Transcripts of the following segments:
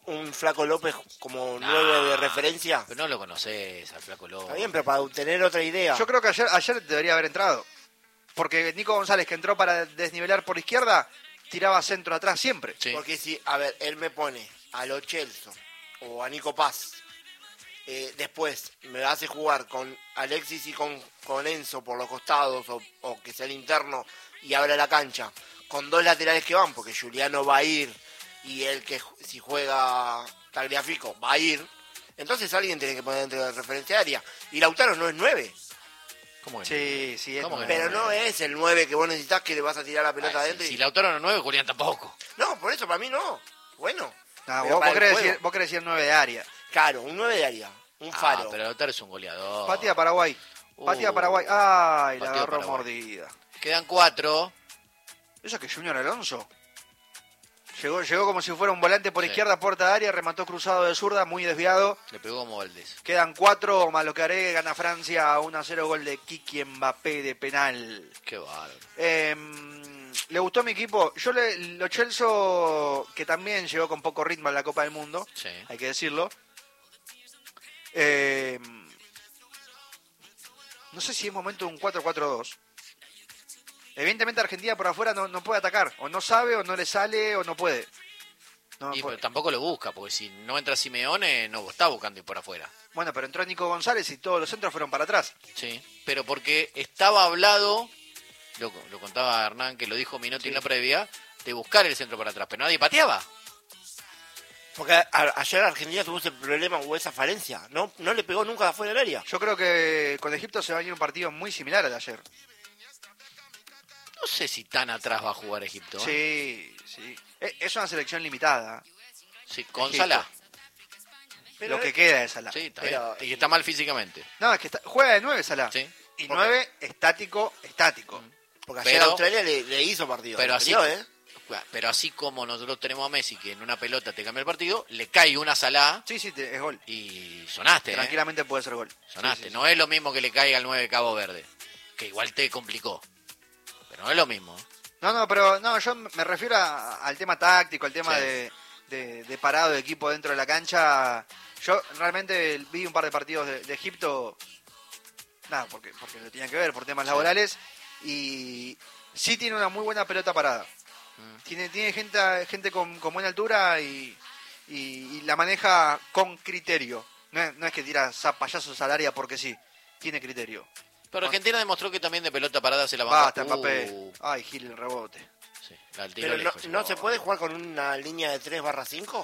un Flaco López como 9 de referencia. Pero no lo conoces al Flaco López. Está bien, pero para tener otra idea. Yo creo que ayer debería haber entrado. Porque Nico González, que entró para desnivelar por izquierda, tiraba centro atrás siempre. Sí. Porque si, a ver, él me pone a Lo Celso o a Nico Paz. Después me hace jugar con Alexis y con Enzo por los costados o que sea el interno y abra la cancha. Con 2 laterales que van, porque Juliano va a ir y el que si juega Tagliafico va a ir. Entonces alguien tiene que poner dentro de referencia área. Y Lautaro no es 9. ¿Cómo que Sí, es ¿Cómo que Pero no es el 9 que vos necesitas que le vas a tirar la pelota adentro. Si Lautaro no es 9, Julián tampoco. No, por eso para mí no. Bueno. No, Pero vos para el querés juego. decir 9 de área. Claro, un 9 de área. Un faro. Pero Lautaro es un goleador. Patía Paraguay. Patía Paraguay. Ay, la Partido agarró Paraguay. mordida. Quedan 4. ¿Eso que Junior Alonso? Llegó como si fuera un volante por Sí. izquierda, puerta de área, remató cruzado de zurda, muy desviado. Le pegó como Valdés. Quedan 4, más lo que haré, gana Francia 1-0, gol de Kiki Mbappé de penal. Qué bárbaro. ¿Le gustó mi equipo? Lo Chelsea, que también llegó con poco ritmo a la Copa del Mundo, Sí. hay que decirlo. No sé si es momento de un 4-4-2. Evidentemente Argentina por afuera no puede atacar. O no sabe, o no le sale, o no puede. No Y puede. pero tampoco lo busca, porque si no entra Simeone, no está buscando ir por afuera. Bueno, pero entró Nico González y todos los centros fueron para atrás. Sí. Pero porque estaba hablado, lo contaba Hernán, que lo dijo Minotti en la previa, de buscar el centro para atrás, pero nadie pateaba. Porque ayer Argentina tuvo ese problema o esa falencia. No le pegó nunca de afuera del área. Yo creo que con Egipto se va a ir un partido muy similar al de ayer. No sé si tan atrás va a jugar Egipto. ¿eh? Sí. Es una selección limitada. Sí, con Egipto. Salah. Pero Lo que queda de Salah. Sí, está Pero- bien. Y está mal físicamente. No, es que juega de 9 Salah. Sí. Y 9 estático. Porque ayer Pero- Australia le hizo partido. Pero Le así, peleó, pero así como nosotros tenemos a Messi, que en una pelota te cambia el partido, le cae una Salah Sí, es gol. y sonaste. Tranquilamente puede ser gol. Sonaste. Sí. No es lo mismo que le caiga al 9 de Cabo Verde, que igual te complicó. Pero no es lo mismo. No, pero yo me refiero al tema táctico, al tema Sí. de parado de equipo dentro de la cancha. Yo realmente vi un par de partidos de Egipto, nada, porque lo tenían que ver por temas laborales, y sí tiene una muy buena pelota parada. Tiene gente con buena altura y la maneja con criterio. No es que tira zapallazos al área porque sí, tiene criterio. Pero Argentina demostró que también de pelota parada se la banca. Basta, Mbappé. Ay, Gil, el rebote. Sí, al tiro Pero lejos. no se puede jugar con una línea de 3/5.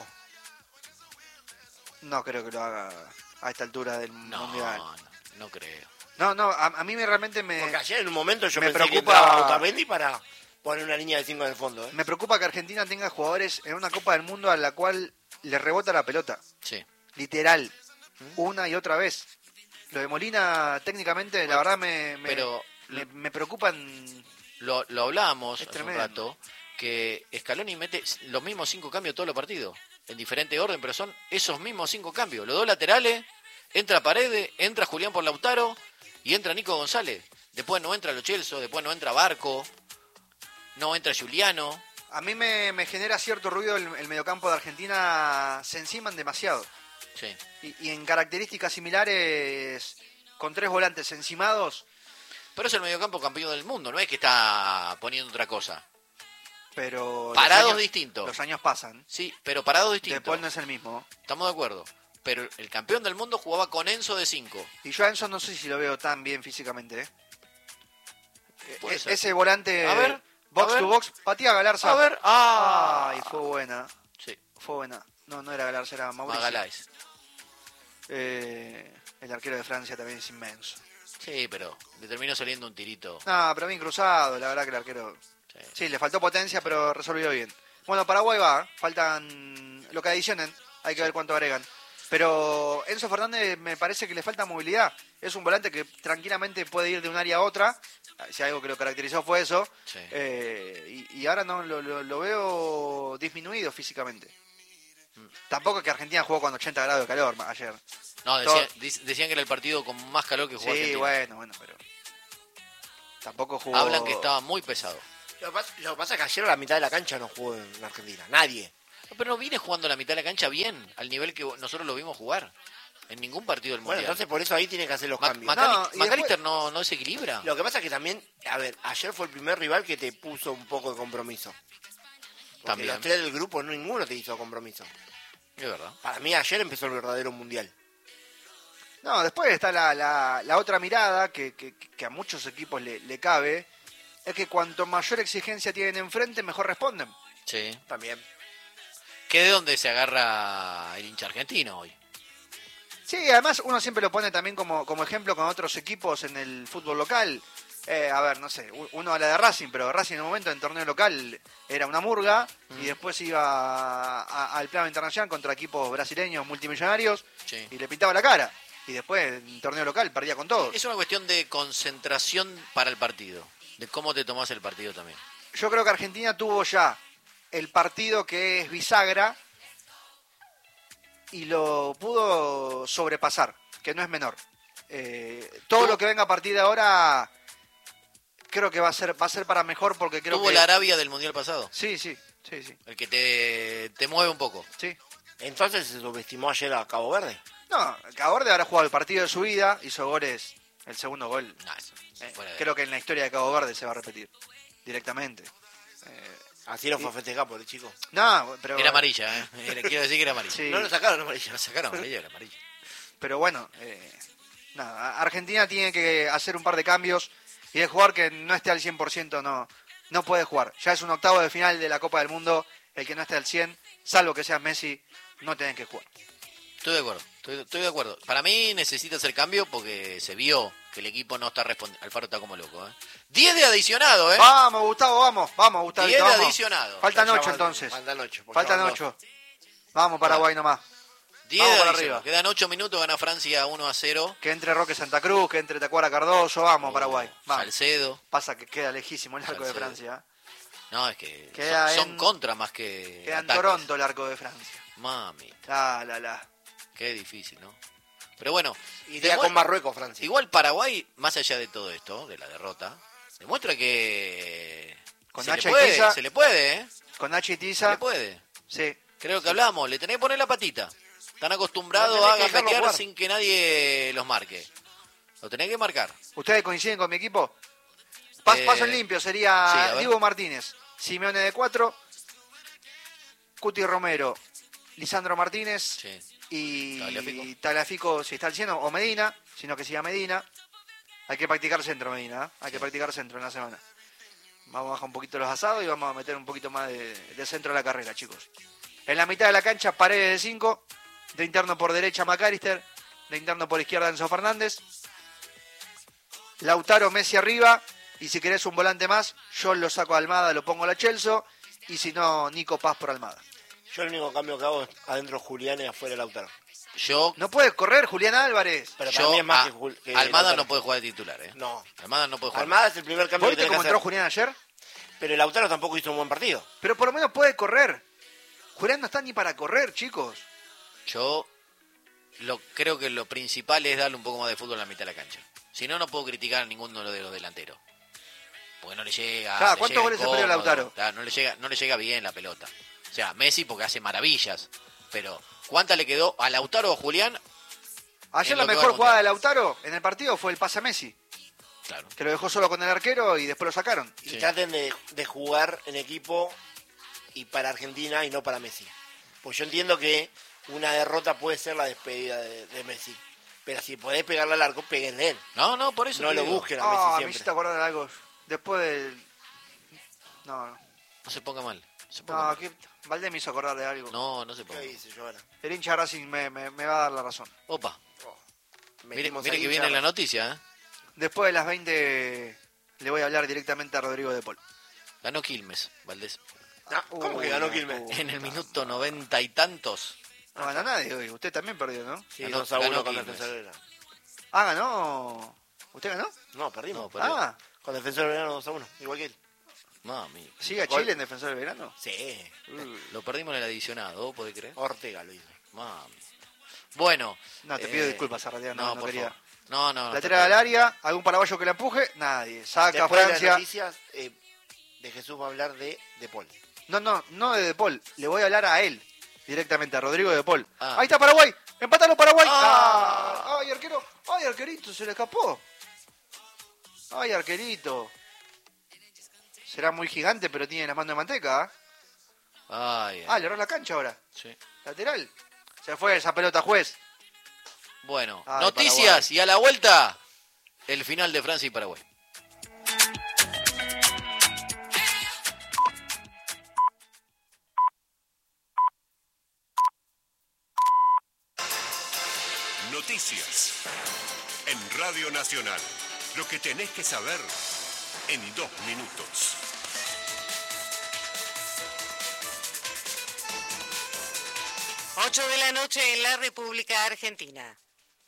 No creo que lo haga a esta altura del Mundial. No creo. No, a mí realmente Porque ayer en un momento yo me pensé que preocupa- entraba Otamendi para poner una línea de 5 en el fondo. me preocupa que Argentina tenga jugadores en una Copa del Mundo a la cual le rebota la pelota. Sí. Literal. Una y otra vez. Lo de Molina, técnicamente, la verdad pero- me preocupan. Lo hablábamos Es hace un tremendo. rato, que Scaloni mete los mismos 5 cambios todos los partidos, en diferente orden, pero son esos mismos 5 cambios. Los 2 laterales, entra Paredes, entra Julián por Lautaro y entra Nico González. Después no entra Lo Celso, después no entra Barco, no entra Juliano. A mí me genera cierto ruido el mediocampo de Argentina. Se enciman demasiado. Sí. Y en características similares, con 3 volantes encimados, Pero es el mediocampo campeón del mundo, no es que está poniendo otra cosa. pero... Parados distintos. Los años pasan. Sí, pero parados De distintos. Paul no es el mismo. Estamos de acuerdo. Pero el campeón del mundo jugaba con Enzo de 5. Y yo a Enzo no sé si lo veo tan bien físicamente. Puede ser. Ese volante A ver, box a ver. to box, patía Galarza. A ver, Ay, fue buena. Sí, Fue buena. No era Galarza, era Mauricio. Magaláes. El arquero de Francia también es inmenso. Sí, pero le terminó saliendo un tirito. No, pero bien cruzado, la verdad que el arquero... Sí. Sí, le faltó potencia, pero resolvió bien. Bueno, Paraguay va, faltan lo que adicionen, hay que ver cuánto agregan. Pero Enzo Fernández me parece que le falta movilidad. Es un volante que tranquilamente puede ir de un área a otra. Si algo que lo caracterizó fue eso. Sí. Y ahora no lo veo disminuido físicamente. Tampoco es que Argentina jugó con 80 grados de calor ayer. No, decían que era el partido con más calor que jugó Sí, Argentina. bueno, pero... Tampoco jugó... Hablan que estaba muy pesado. Lo que pasa es que ayer a la mitad de la cancha no jugó en Argentina. Nadie. Pero no viene jugando la mitad de la cancha bien, al nivel que nosotros lo vimos jugar. En ningún partido del Bueno, Mundial. entonces por eso ahí tiene que hacer los cambios. McAllister no desequilibra. Lo que pasa es que también, a ver, ayer fue el primer rival que te puso un poco de compromiso. Porque También. los tres del grupo, ninguno te hizo compromiso. Es verdad. Para mí ayer empezó el verdadero Mundial. No, después está la otra mirada que a muchos equipos le cabe, es que cuanto mayor exigencia tienen enfrente, mejor responden. Sí. También. Que de dónde se agarra el hincha argentino hoy. Sí, además uno siempre lo pone también como ejemplo con otros equipos en el fútbol local. A ver, no sé, uno habla de Racing, pero Racing en un momento en torneo local era una murga y después iba al plano internacional contra equipos brasileños multimillonarios Sí. y le pintaba la cara. Y después en torneo local perdía con todos. Es una cuestión de concentración para el partido. De cómo te tomás el partido también. Yo creo que Argentina tuvo ya el partido que es bisagra y lo pudo sobrepasar, que no es menor. Todo lo que venga a partir de ahora creo que va a ser para mejor porque creo Tuvo que... la Arabia del Mundial pasado. Sí. El que te mueve un poco. Sí. Entonces se subestimó ayer a Cabo Verde. No, Cabo Verde ahora jugado el partido de su vida, hizo goles, el segundo gol. No, eso, fuera de- Creo que en la historia de Cabo Verde se va a repetir directamente. Así lo fue a festejar por el chico. No, pero... Era amarilla, ¿eh? Quiero decir que era amarilla. Sí. No lo sacaron amarilla. Lo sacaron amarilla, era amarilla. Pero bueno, nada, Argentina tiene que hacer un par de cambios y el jugador que no esté al 100% no puede jugar. Ya es un octavo de final de la Copa del Mundo, el que no esté al 100, salvo que sea Messi, no tienen que jugar. Estoy de acuerdo, estoy de acuerdo. Para mí necesita hacer cambio porque se vio que el equipo no está respondiendo. Alfaro está como loco, ¿eh? 10 de adicionado, ¿eh? Vamos, Gustavo, vamos, Gustavo. 10 de adicionado. Faltan Ya 8 van- entonces. Faltan 8. Faltan 8. Vamos, Paraguay nomás. 10 de Vamos para adicionado. arriba. Quedan 8 minutos, gana Francia 1-0. Que entre Roque Santa Cruz, que entre Tacuara Cardoso, vamos, Paraguay. Vamos. Salcedo. Pasa que queda lejísimo el arco de Salcedo. Francia. No, es que Queda son en- contra más que Queda en ataques. Toronto el arco de Francia. Mami, La. qué difícil, ¿no? Pero bueno, Iría con Marruecos, Francia. igual Paraguay, más allá de todo esto, de la derrota, demuestra que Con se, Nacha le y puede, Tiza. se le puede, ¿eh? Con Nachi y Se Tiza. le puede. Sí. Creo que hablamos, le tenés que poner la patita. Están acostumbrados No tenés a que dejarlo gambetear jugar. sin que nadie los marque. Lo tenés que marcar. ¿Ustedes coinciden con mi equipo? Eh, Paso en limpio, sí, a sería ver. Diego Martínez, Simeone de 4, Cuti Romero, Lisandro Martínez Sí. y Tagliafico. Tagliafico si está al 100 o Medina, sino que siga Medina. Hay que practicar centro, Medina, ¿eh? Hay que practicar centro en la semana. Vamos a bajar un poquito los asados y vamos a meter un poquito más de centro a la carrera, chicos. En la mitad de la cancha, Paredes de 5, de interno por derecha McAllister, de interno por izquierda Enzo Fernández, Lautaro, Messi arriba, y si querés un volante más, yo lo saco a Almada, lo pongo a la Chelsea, y si no, Nico Paz por Almada. Yo el único cambio que hago es adentro Julián y afuera Lautaro. Yo, No puede correr Julián Álvarez. Pero para yo mí es más a- que Almada Lautaro. no puede jugar de titular, ¿eh? No. Almada no puede jugar. Almada es el primer cambio que ¿Viste tenés que cómo hacer. entró Julián ayer? Pero el Lautaro tampoco hizo un buen partido. Pero por lo menos puede correr. Julián no está ni para correr, chicos. Yo creo que lo principal es darle un poco más de fútbol a la mitad de la cancha. Si no, no puedo criticar a ninguno de los delanteros. Porque no le llega. Claro, le ¿cuántos llega goles se perdió incómodo. Lautaro? Claro, no le llega bien la pelota. O sea, Messi porque hace maravillas. Pero, ¿cuánta le quedó a Lautaro o a Julián? Ayer En la lo que va mejor al jugada de Mundial. Lautaro en el partido fue el pase a Messi, Claro. que lo dejó solo con el arquero y después lo sacaron. Y Sí. traten de jugar en equipo y para Argentina y no para Messi. Pues yo entiendo que una derrota puede ser la despedida de Messi. Pero si podés pegarle al arco, péguenle él. No, por eso No te lo digo. busquen a Messi Ah, me siempre. hiciste acordar de algo. Después del... No, No se ponga mal. no, que Valdés me hizo acordar de algo. No se ¿Qué ponga mal. dice yo ahora? El hincha de Racing me va a dar la razón. Opa, mire Metimos que ahí, viene charla. la noticia, ¿eh? Después de las 20 le voy a hablar directamente a Rodrigo de Paul. Ganó Quilmes, Valdés. Ah, ¿cómo que ganó Quilmes? En el minuto 90 y tantos. No gana nadie hoy. Usted también perdió, ¿no? Sí, Ganó- 2-1 ganó con Quilmes. Defensor Belgrano. Ah, ganó. ¿Usted ganó? No, perdimos. No, perdió. Ah, Con Defensor Belgrano 2-1, igual que él. Mami. ¿sigue a Gol. Chile en Defensor del Verano? Sí, Lo perdimos en el adicionado, ¿vos podés creer? Ortega lo hizo. Mami. Bueno. No, te pido disculpas, Arratia, no por quería. favor. No. La tira al área, algún paraguayo que la empuje, nadie. Saca Después de las Francia. noticias, de Jesús va a hablar de Paul. No de Paul. Le voy a hablar a él. Directamente, a Rodrigo de Paul. Ah. Ahí está Paraguay. Empátalo Paraguay. Ay, arquero. Ay, arquerito, se le escapó. Ay, arquerito. Será muy gigante, pero tiene las manos de manteca. Ay. Le erró la cancha ahora. Sí. Lateral. Se fue esa pelota, juez. Bueno, Ay, noticias Paraguay. y a la vuelta, el final de Francia y Paraguay. Noticias en Radio Nacional. Lo que tenés que saber en 2 minutos. 8 de la noche en la República Argentina.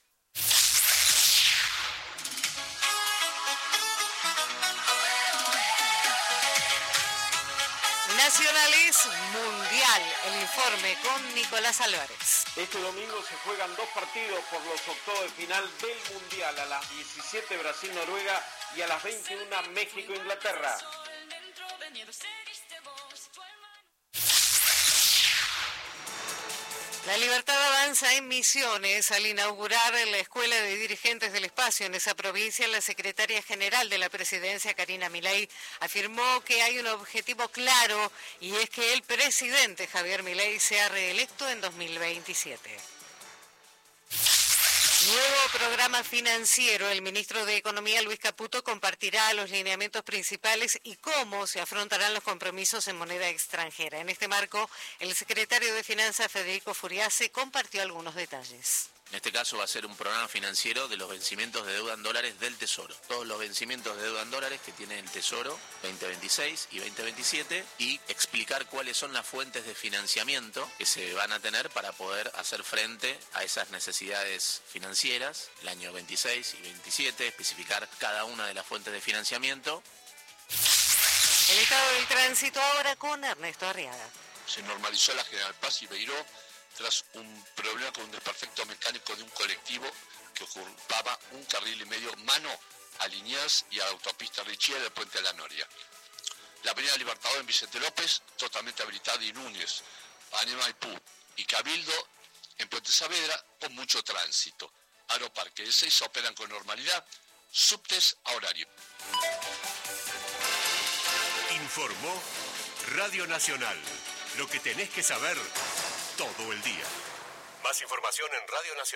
Nacionales Mundial, el informe con Nicolás Álvarez. Este domingo se juegan 2 partidos por los octavos de final del Mundial. A las 17 Brasil-Noruega y a las 21 México-Inglaterra. La Libertad avanza en Misiones. Al inaugurar la Escuela de Dirigentes del Espacio en esa provincia, la secretaria general de la presidencia, Karina Milei, afirmó que hay un objetivo claro y es que el presidente Javier Milei sea reelecto en 2027. Nuevo programa financiero. El ministro de Economía, Luis Caputo, compartirá los lineamientos principales y cómo se afrontarán los compromisos en moneda extranjera. En este marco, el secretario de Finanzas, Federico Furiase, compartió algunos detalles. En este caso va a ser un programa financiero de los vencimientos de deuda en dólares del Tesoro. Todos los vencimientos de deuda en dólares que tiene el Tesoro 2026 y 2027 y explicar cuáles son las fuentes de financiamiento que se van a tener para poder hacer frente a esas necesidades financieras el año 26 y 27, especificar cada una de las fuentes de financiamiento. El estado del tránsito ahora con Ernesto Arriaga. Se normalizó la General Paz y Beiró tras un problema con un desperfecto mecánico de un colectivo que ocupaba un carril y medio mano a Liniers y a la autopista Richier del Puente de la Noria. La avenida Libertador en Vicente López, totalmente habilitada, y Núñez, Avenida Maipú y Cabildo en Puente Saavedra con mucho tránsito. Aeroparque de Ezeiza operan con normalidad, subtes a horario. Informó Radio Nacional. Lo que tenés que saber todo el día. Más información en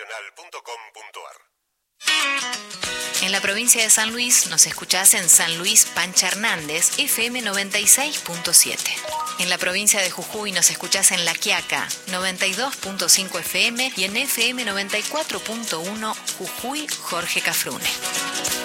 radionacional.com.ar. En la provincia de San Luis nos escuchás en San Luis Pancha Hernández, FM 96.7. En la provincia de Jujuy nos escuchás en La Quiaca, 92.5 FM y en FM 94.1 Jujuy Jorge Cafrune.